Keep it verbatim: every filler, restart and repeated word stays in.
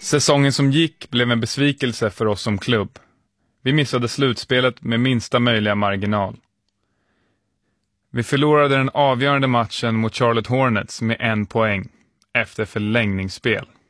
Säsongen som gick blev en besvikelse för oss som klubb. Vi missade slutspelet med minsta möjliga marginal. Vi förlorade den avgörande matchen mot Charlotte Hornets med en poäng efter förlängningsspel.